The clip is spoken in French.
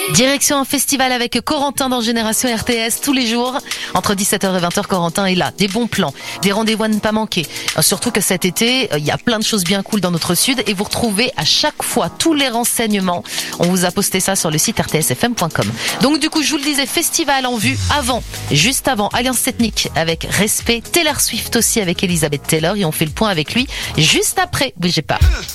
Direction un festival avec Corentin dans Génération RTS tous les jours. Entre 17h et 20h, Corentin est là. Des bons plans, des rendez-vous à ne pas manquer. Surtout que cet été, il y a plein de choses bien cool dans notre sud et vous retrouvez à chaque fois tous les renseignements. On vous a posté ça sur le site rtsfm.com. Donc du coup, je vous le disais, festival en vue juste avant, Alliance Ethnique avec Respect, Taylor Swift aussi avec Elizabeth Taylor et on fait le point avec lui juste après. Bougez pas.